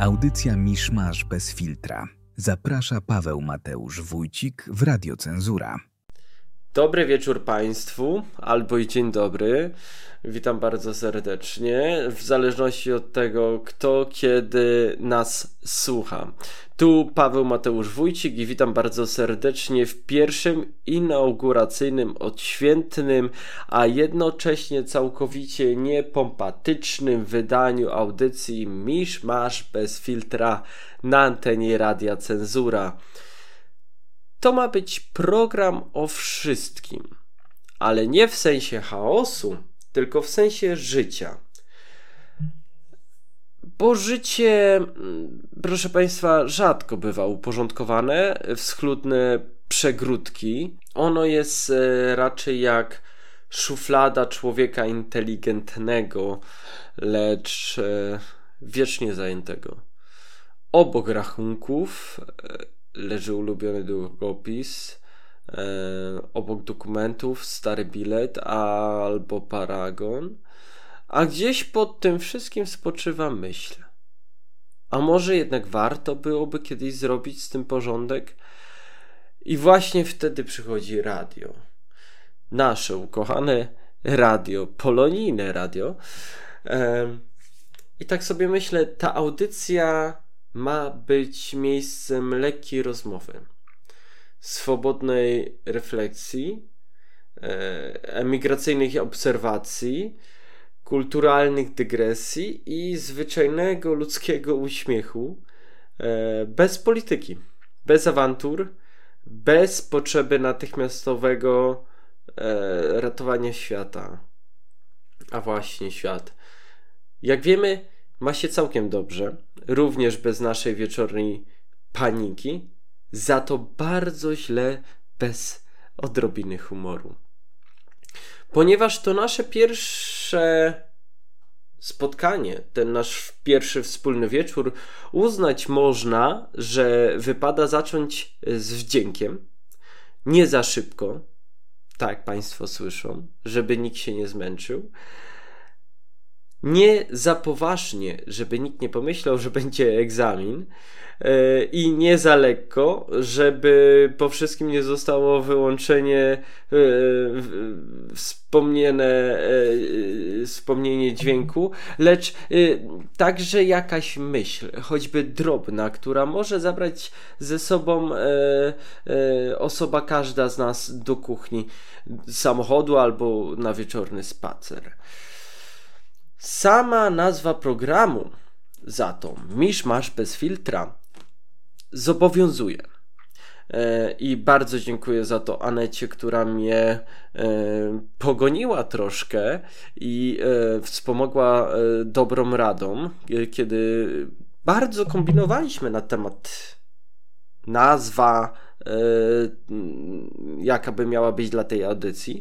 Audycja Miszmasz bez filtra. Zaprasza Paweł Mateusz Wójcik w Radio Cenzura. Dobry wieczór Państwu, albo i dzień dobry. Witam bardzo serdecznie, w zależności od tego, kto kiedy nas słucha. Tu Paweł Mateusz Wójcik i witam bardzo serdecznie w pierwszym inauguracyjnym, odświętnym, a jednocześnie całkowicie niepompatycznym wydaniu audycji Miszmasz bez filtra na antenie Radia Cenzura. To ma być program o wszystkim, ale nie w sensie chaosu, tylko w sensie życia. Bo życie, proszę Państwa, rzadko bywa uporządkowane w schludne przegródki. Ono jest raczej jak szuflada człowieka inteligentnego, lecz wiecznie zajętego. Obok rachunków leży ulubiony długopis, obok dokumentów stary bilet albo paragon, a gdzieś pod tym wszystkim spoczywa myśl. A może jednak warto byłoby kiedyś zrobić z tym porządek? I właśnie wtedy przychodzi radio. Nasze ukochane radio, polonijne radio. I tak sobie myślę, ta audycja ma być miejscem lekkiej rozmowy, swobodnej refleksji, emigracyjnych obserwacji, kulturalnych dygresji i zwyczajnego ludzkiego uśmiechu, bez polityki, bez awantur, bez potrzeby natychmiastowego ratowania świata. A właśnie świat, jak wiemy, ma się całkiem dobrze, również bez naszej wieczornej paniki, za to bardzo źle bez odrobiny humoru. Ponieważ to nasze pierwsze spotkanie, ten nasz pierwszy wspólny wieczór, uznać można, że wypada zacząć z wdziękiem, nie za szybko, tak jak Państwo słyszą, żeby nikt się nie zmęczył, nie za poważnie, żeby nikt nie pomyślał, że będzie egzamin, i nie za lekko, żeby po wszystkim nie zostało wyłączenie wspomnienie dźwięku, lecz także jakaś myśl, choćby drobna, która może zabrać ze sobą osoba każda z nas do kuchni samochodu albo na wieczorny spacer. Sama nazwa programu za to, Miszmasz bez filtra, zobowiązuje. I bardzo dziękuję za to Anecie, która mnie pogoniła troszkę i wspomogła dobrą radą, kiedy bardzo kombinowaliśmy na temat nazwa, jaka by miała być dla tej audycji.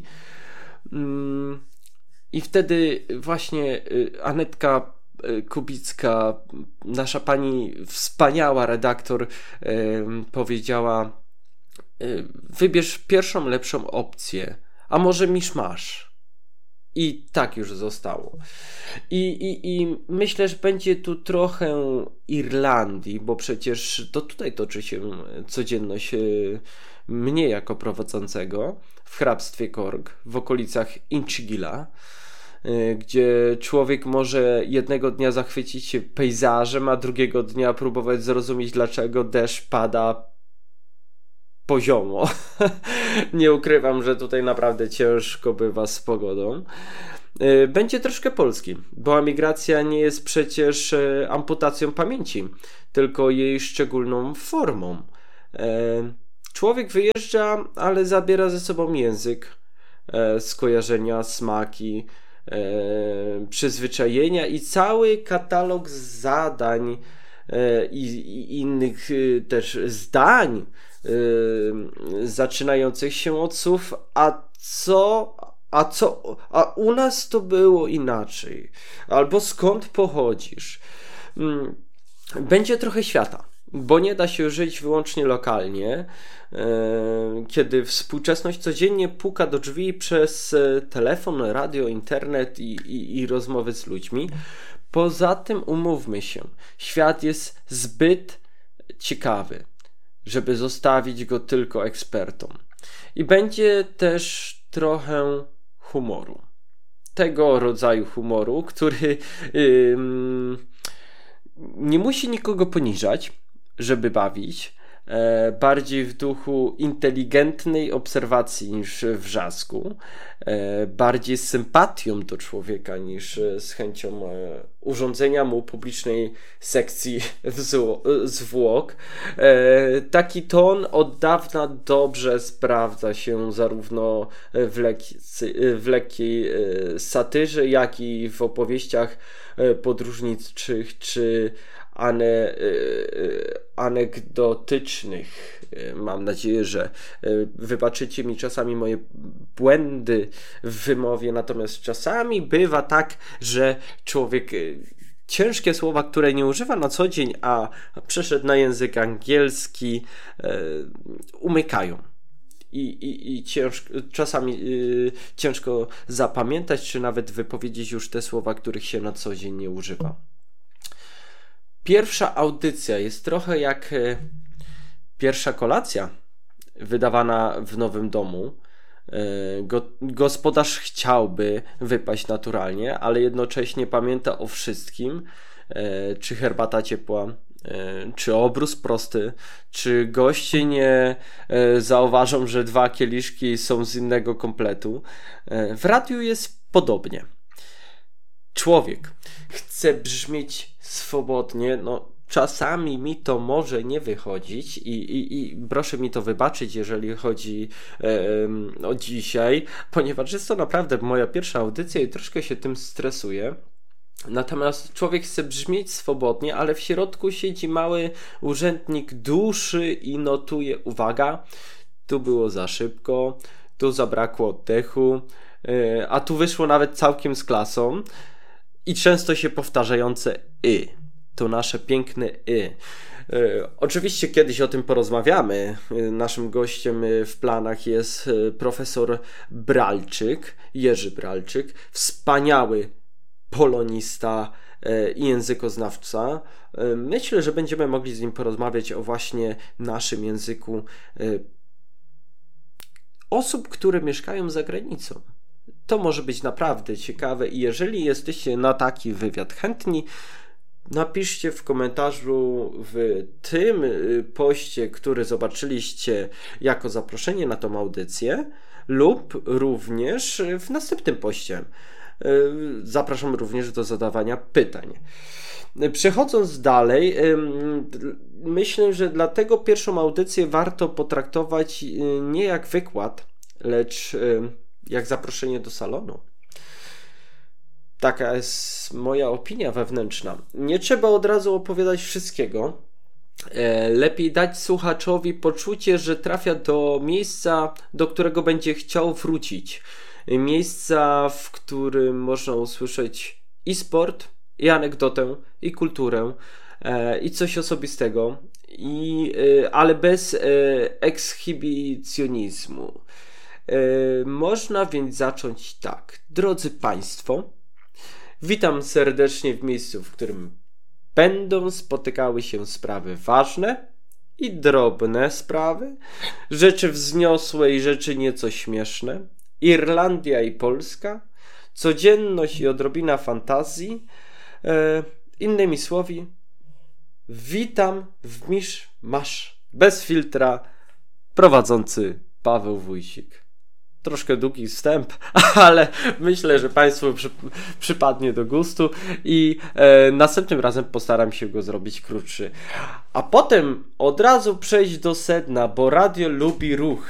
I wtedy właśnie Anetka Kubicka, nasza pani wspaniała redaktor, powiedziała: wybierz pierwszą lepszą opcję, a może Miszmasz. I tak już zostało. I myślę, że będzie tu trochę Irlandii, bo przecież to tutaj toczy się codzienność mnie jako prowadzącego w hrabstwie Cork, w okolicach Inchigila, gdzie człowiek może jednego dnia zachwycić się pejzażem, a drugiego dnia próbować zrozumieć, dlaczego deszcz pada poziomo. Nie ukrywam, że tutaj naprawdę ciężko bywa z pogodą. Będzie troszkę Polski, bo emigracja nie jest przecież amputacją pamięci, tylko jej szczególną formą. Człowiek wyjeżdża, ale zabiera ze sobą język, skojarzenia, smaki, przyzwyczajenia i cały katalog zadań i innych też zdań zaczynających się od słów a u nas to było inaczej, albo skąd pochodzisz. Będzie trochę świata, bo nie da się żyć wyłącznie lokalnie, kiedy współczesność codziennie puka do drzwi przez telefon, radio, internet i rozmowy z ludźmi. Poza tym umówmy się, świat jest zbyt ciekawy, żeby zostawić go tylko ekspertom. I będzie też trochę humoru. Tego rodzaju humoru, który nie musi nikogo poniżać, żeby bawić. Bardziej w duchu inteligentnej obserwacji niż wrzasku, bardziej z sympatią do człowieka niż z chęcią urządzenia mu publicznej sekcji zwłok. Taki ton od dawna dobrze sprawdza się zarówno w lekkiej satyrze, jak i w opowieściach podróżniczych czy anegdotycznych. Mam nadzieję, że wybaczycie mi czasami moje błędy w wymowie, natomiast czasami bywa tak, że człowiek ciężkie słowa, które nie używa na co dzień, a przeszedł na język angielski, umykają. I czasami ciężko zapamiętać, czy nawet wypowiedzieć już te słowa, których się na co dzień nie używa. Pierwsza audycja jest trochę jak pierwsza kolacja wydawana w nowym domu. Gospodarz chciałby wypaść naturalnie, ale jednocześnie pamięta o wszystkim, czy herbata ciepła, czy obrus prosty, czy goście nie zauważą, że 2 kieliszki są z innego kompletu. W radiu jest podobnie. Człowiek chce brzmieć swobodnie, czasami mi to może nie wychodzić i proszę mi to wybaczyć, jeżeli chodzi o dzisiaj, ponieważ jest to naprawdę moja pierwsza audycja i troszkę się tym stresuję. Natomiast człowiek chce brzmieć swobodnie, ale w środku siedzi mały urzędnik duszy i notuje: uwaga, tu było za szybko, tu zabrakło oddechu, a tu wyszło nawet całkiem z klasą. I często się powtarzające to nasze piękne oczywiście kiedyś o tym porozmawiamy. Naszym gościem w planach jest profesor Bralczyk, Jerzy Bralczyk, wspaniały polonista i językoznawca. Myślę, że będziemy mogli z nim porozmawiać o właśnie naszym języku osób, które mieszkają za granicą. To może być naprawdę ciekawe i jeżeli jesteście na taki wywiad chętni, napiszcie w komentarzu w tym poście, który zobaczyliście jako zaproszenie na tą audycję, lub również w następnym poście. Zapraszam również do zadawania pytań. Przechodząc dalej, myślę, że dlatego pierwszą audycję warto potraktować nie jak wykład, lecz jak zaproszenie do salonu. Taka jest moja opinia wewnętrzna. Nie trzeba od razu opowiadać wszystkiego. Lepiej dać słuchaczowi poczucie, że trafia do miejsca, do którego będzie chciał wrócić. Miejsca, w którym można usłyszeć i sport, i anegdotę, i kulturę, i coś osobistego, ale bez ekshibicjonizmu. Można więc zacząć tak. Drodzy Państwo, witam serdecznie w miejscu, w którym będą spotykały się sprawy ważne i drobne sprawy, rzeczy wzniosłe i rzeczy nieco śmieszne, Irlandia i Polska, codzienność i odrobina fantazji. Innymi słowy, witam w Misz-Masz bez filtra, prowadzący Paweł Wójcik. Troszkę długi wstęp, ale myślę, że Państwu przypadnie do gustu i następnym razem postaram się go zrobić krótszy. A potem od razu przejść do sedna, bo radio lubi ruch.